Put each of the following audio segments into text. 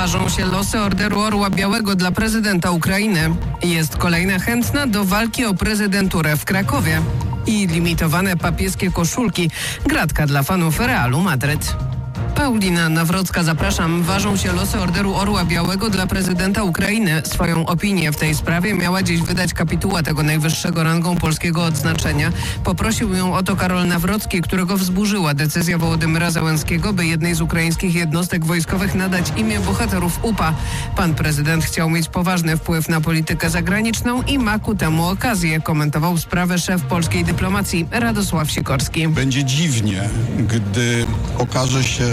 Ważą się losy Orderu Orła Białego dla prezydenta Ukrainy. Jest kolejna chętna do walki o prezydenturę w Krakowie. I limitowane papieskie koszulki. Gratka dla fanów Realu Madryt. Paulina Nawrocka, zapraszam. Ważą się losy Orderu Orła Białego dla prezydenta Ukrainy. Swoją opinię w tej sprawie miała dziś wydać kapituła tego najwyższego rangą polskiego odznaczenia. Poprosił ją o to Karol Nawrocki, którego wzburzyła decyzja Wołodymyra Zełenskiego, by jednej z ukraińskich jednostek wojskowych nadać imię bohaterów UPA. Pan prezydent chciał mieć poważny wpływ na politykę zagraniczną i ma ku temu okazję, komentował sprawę szef polskiej dyplomacji Radosław Sikorski. Będzie dziwnie, gdy okaże się,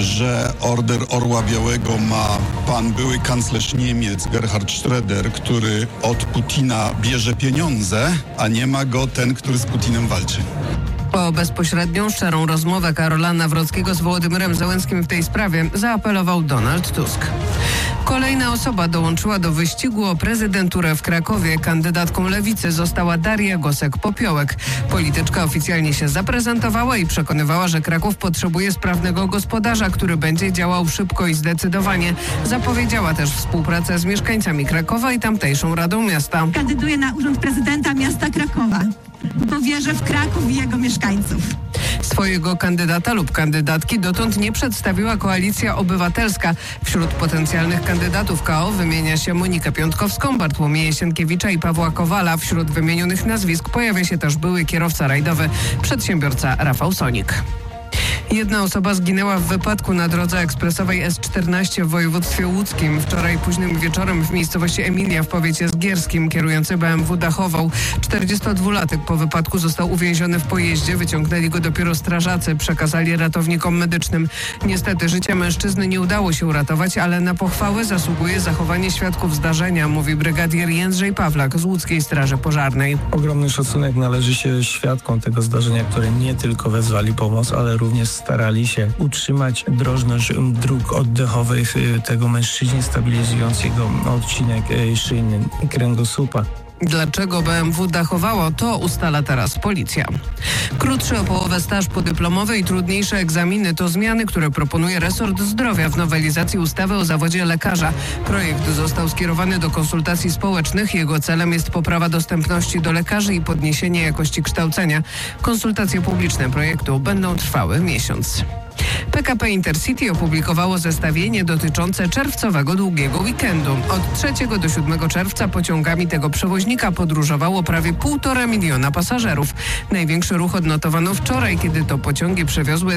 że Order Orła Białego ma pan były kanclerz Niemiec Gerhard Schröder, który od Putina bierze pieniądze, a nie ma go ten, który z Putinem walczy. Po bezpośrednią, szczerą rozmowę Karola Nawrockiego z Wołodymyrem Zełenskim w tej sprawie zaapelował Donald Tusk. Kolejna osoba dołączyła do wyścigu o prezydenturę w Krakowie. Kandydatką Lewicy została Daria Gosek-Popiołek. Polityczka oficjalnie się zaprezentowała i przekonywała, że Kraków potrzebuje sprawnego gospodarza, który będzie działał szybko i zdecydowanie. Zapowiedziała też współpracę z mieszkańcami Krakowa i tamtejszą Radą Miasta. Kandyduję na urząd prezydenta miasta Krakowa, bo wierzę w Kraków i jego mieszkańców. Swojego kandydata lub kandydatki dotąd nie przedstawiła Koalicja Obywatelska. Wśród potencjalnych kandydatów KO wymienia się Monikę Piątkowską, Bartłomieja Sienkiewicza i Pawła Kowala. Wśród wymienionych nazwisk pojawia się też były kierowca rajdowy, przedsiębiorca Rafał Sonik. Jedna osoba zginęła w wypadku na drodze ekspresowej S14 w województwie łódzkim. Wczoraj późnym wieczorem w miejscowości Emilia w powiecie zgierskim kierujący BMW dachował. 42-latek po wypadku został uwięziony w pojeździe. Wyciągnęli go dopiero strażacy, przekazali ratownikom medycznym. Niestety życia mężczyzny nie udało się uratować, ale na pochwałę zasługuje zachowanie świadków zdarzenia, mówi brygadier Jędrzej Pawlak z Łódzkiej Straży Pożarnej. Ogromny szacunek należy się świadkom tego zdarzenia, które nie tylko wezwali pomoc, ale również starali się utrzymać drożność dróg oddechowych tego mężczyźnie, stabilizując jego odcinek szyjny kręgosłupa. Dlaczego BMW dachowało, to ustala teraz policja. Krótszy o połowę staż podyplomowy i trudniejsze egzaminy to zmiany, które proponuje resort zdrowia w nowelizacji ustawy o zawodzie lekarza. Projekt został skierowany do konsultacji społecznych. Jego celem jest poprawa dostępności do lekarzy i podniesienie jakości kształcenia. Konsultacje publiczne projektu będą trwały miesiąc. PKP Intercity opublikowało zestawienie dotyczące czerwcowego długiego weekendu. Od 3 do 7 czerwca pociągami tego przewoźnika podróżowało prawie 1,5 miliona pasażerów. Największy ruch odnotowano wczoraj, kiedy to pociągi przewiozły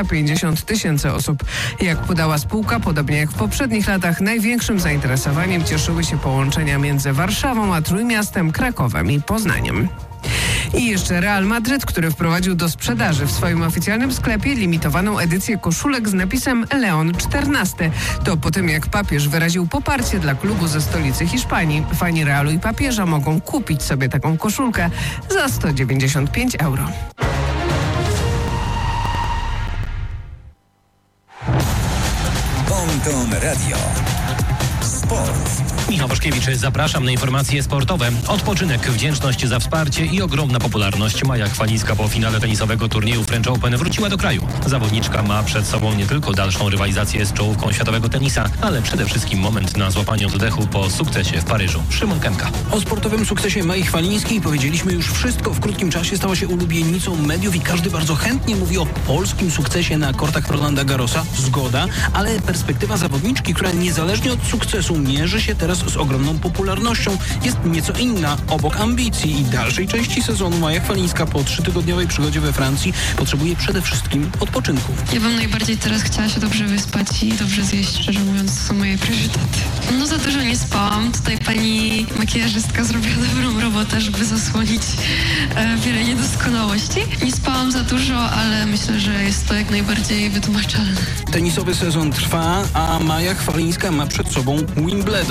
350 000 osób. Jak podała spółka, podobnie jak w poprzednich latach, największym zainteresowaniem cieszyły się połączenia między Warszawą a Trójmiastem, Krakowem i Poznaniem. I jeszcze Real Madryt, który wprowadził do sprzedaży w swoim oficjalnym sklepie limitowaną edycję koszulek z napisem Leon XIV. To po tym, jak papież wyraził poparcie dla klubu ze stolicy Hiszpanii. Fani Realu i papieża mogą kupić sobie taką koszulkę za 195 euro. Bonton Radio. Sport. Michał Boszkiewicz, zapraszam na informacje sportowe. Odpoczynek, wdzięczność za wsparcie i ogromna popularność. Maja Chwalińska po finale tenisowego turnieju French Open wróciła do kraju. Zawodniczka ma przed sobą nie tylko dalszą rywalizację z czołówką światowego tenisa, ale przede wszystkim moment na złapanie oddechu po sukcesie w Paryżu. Szymon Kępka. O sportowym sukcesie Mai Chwalińskiej powiedzieliśmy już wszystko. W krótkim czasie stała się ulubienicą mediów i każdy bardzo chętnie mówi o polskim sukcesie na kortach Rolanda Garrosa. Zgoda, ale perspektywa zawodniczki, która niezależnie od sukcesu mierzy się teraz z ogromną popularnością, jest nieco inna. Obok ambicji i dalszej części sezonu Maja Chwalińska po 3-tygodniowej przygodzie we Francji potrzebuje przede wszystkim odpoczynku. Ja bym najbardziej teraz chciała się dobrze wyspać i dobrze zjeść, szczerze mówiąc, to są moje priorytety. No za dużo nie spałam. Tutaj pani makijażystka zrobiła dobrą robotę, żeby zasłonić wiele niedoskonałości. Nie spałam za dużo, ale myślę, że jest to jak najbardziej wytłumaczalne. Tenisowy sezon trwa, a Maja Chwalińska ma przed sobą Wimbledon.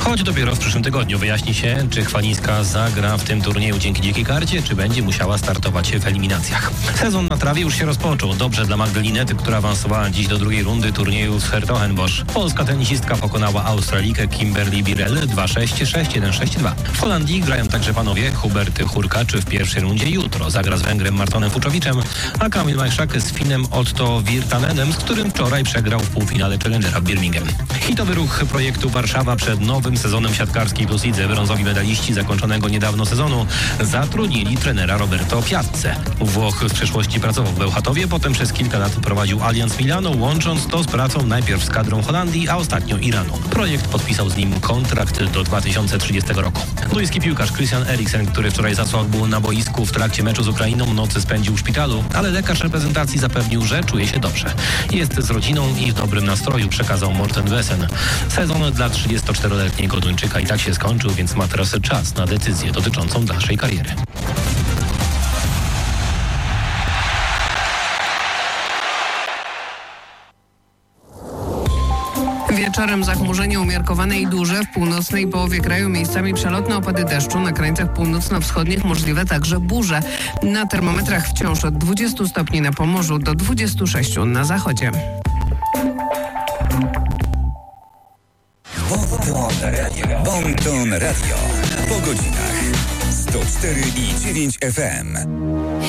Choć dopiero w przyszłym tygodniu wyjaśni się, czy Chwalińska zagra w tym turnieju dzięki dzikiej karcie, czy będzie musiała startować w eliminacjach. Sezon na trawie już się rozpoczął. Dobrze dla Magdalenety, która awansowała dziś do drugiej rundy turnieju z Hertogenbosch. Polska tenisistka pokonała Australikę Kimberly Birrell 2-6, 6-1, 6-2. W Holandii grają także panowie Hubert Hurkacz w pierwszej rundzie jutro. Zagra z Węgrem Martonem Fuczowiczem, a Kamil Majszak z Finem Otto Virtanenem, z którym wczoraj przegrał w półfinale Challengera w Birmingham. Hitowy ruch projektu Warszawa przed nowym sezonem siatkarskiej Plus Lidze. Brązowi medaliści zakończonego niedawno sezonu zatrudnili trenera Roberto Piazze. Włoch w przeszłości pracował w Bełchatowie, potem przez kilka lat prowadził Allianz Milano, łącząc to z pracą najpierw z kadrą Holandii, a ostatnio Iranu. Projekt podpisał z nim kontrakt do 2030 roku. Duński piłkarz Christian Eriksen, który wczoraj zasłabł na boisku w trakcie meczu z Ukrainą, nocy spędził w szpitalu, ale lekarz reprezentacji zapewnił, że czuje się dobrze. Jest z rodziną i w dobrym nastroju, przekazał Morten Wesen. Sezon dla 34-letniego Duńczyka i tak się skończył, więc ma teraz czas na decyzję dotyczącą dalszej kariery. Wieczorem zachmurzenie umiarkowane i duże. W północnej połowie kraju miejscami przelotne opady deszczu. Na krańcach północno-wschodnich możliwe także burze. Na termometrach wciąż od 20 stopni na Pomorzu do 26 na zachodzie. Bon Radio. Po godzinach 104,9 FM.